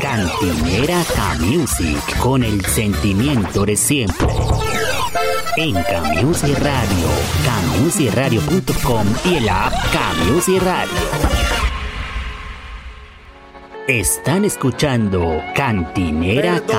Cantinera K-Music, con el sentimiento de siempre. En K-Music Radio, kmusicradio.com y el app K-Music Radio. Están escuchando Cantinera K.